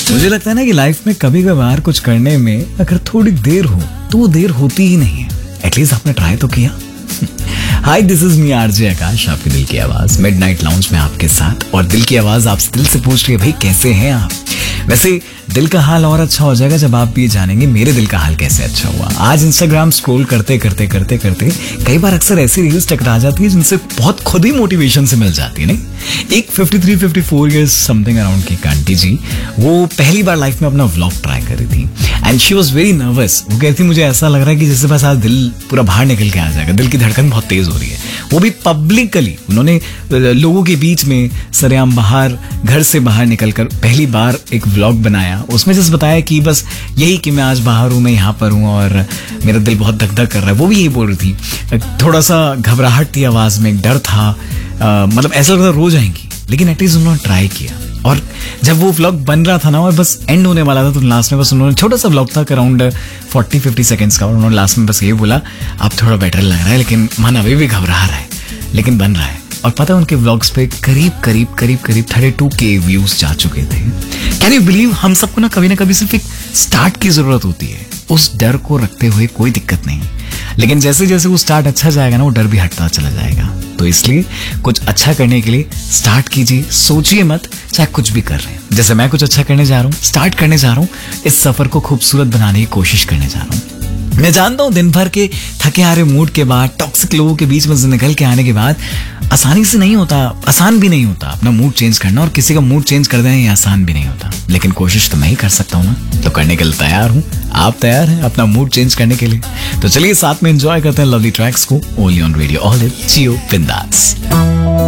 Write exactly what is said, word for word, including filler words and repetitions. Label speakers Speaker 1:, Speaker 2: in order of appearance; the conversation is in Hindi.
Speaker 1: मुझे लगता है ना कि लाइफ में कभी कभार कुछ करने में अगर थोड़ी देर हो तो वो देर होती ही नहीं है। एटलीस्ट आपने ट्राई तो किया। हाय, दिस इज मी आरजे आकाश, आपके दिल की आवाज मिडनाइट लाउंज में आपके साथ। और दिल की आवाज आपसे दिल से पूछ रही है, भाई कैसे हैं आप? वैसे दिल का हाल और अच्छा हो जाएगा जब आप भी जानेंगे मेरे दिल का हाल कैसे अच्छा हुआ। आज इंस्टाग्राम स्क्रॉल करते करते करते करते कई बार अक्सर ऐसी रील्स टकरा जाती है जिनसे बहुत खुद ही मोटिवेशन से मिल जाती है। नहीं, एक fifty three fifty four years something around की आंटी जी, वो पहली बार लाइफ में अपना व्लॉग ट्राई करी थी and she was very nervous. वो कहती मुझे ऐसा लग रहा है कि जैसे बस आज दिल पूरा बाहर निकल के आ जाएगा, दिल की धड़कन बहुत तेज हो रही है। वो भी पब्लिकली, उन्होंने लोगों के बीच में सरेआम बाहर, घर से बाहर निकलकर पहली बार एक व्लॉग बनाया। उसमें जस्ट बताया कि बस यही कि मैं आज बाहर हूँ, मैं यहाँ पर हूँ और मेरा दिल बहुत धक धक कर रहा है। वो भी यही बोल रही थी। थोड़ा सा घबराहट थी आवाज में, एक डर था, आ, मतलब ऐसा लग रहा रो जाएंगी, लेकिन एटलीस्ट उन्होंने ट्राई किया। और जब वो व्लॉग बन रहा था ना और बस एंड होने वाला था, तो लास्ट में बस उन्होंने, छोटा सा व्लॉग था अराउंड फोर्टी फिफ्टी सेकेंड्स का, और उन्होंने लास्ट में बस ये बोला, आप थोड़ा बेटर लग रहा है, लेकिन मन अभी भी घबरा रहा है, लेकिन बन रहा है। और पता है उनके व्लॉग्स पे करीब करीब करीब करीब थर्टी टू के व्यूज जा चुके थे। Can you believe? हम सबको ना कभी ना कभी सिर्फ एक स्टार्ट की जरूरत होती है। उस डर को रखते हुए कोई दिक्कत नहीं, लेकिन जैसे जैसे वो स्टार्ट अच्छा जाएगा ना, वो डर भी हटता चला जाएगा। तो इसलिए कुछ अच्छा करने के लिए स्टार्ट कीजिए, सोचिए मत, चाहे कुछ भी कर रहे हैं। जैसे मैं कुछ अच्छा करने जा रहा हूँ, स्टार्ट करने जा रहा हूँ, इस सफर को खूबसूरत बनाने की कोशिश करने जा रहा हूँ। मैं जानता हूं दिन भर के थके हारे मूड के बाद, टॉक्सिक लोगों के बीच में से निकल के आने के बाद आसानी से नहीं होता, आसान भी नहीं होता अपना मूड चेंज करना, और किसी का मूड चेंज कर देना ये आसान भी नहीं होता। लेकिन कोशिश तो मैं ही कर सकता हूं ना, तो करने के लिए तैयार हूं। आप तैयार हैं अपना मूड चेंज करने के लिए? तो चलिए साथ में एंजॉय करते हैं लवली ट्रैक्स को, only on radio all it, जियो बिंदास।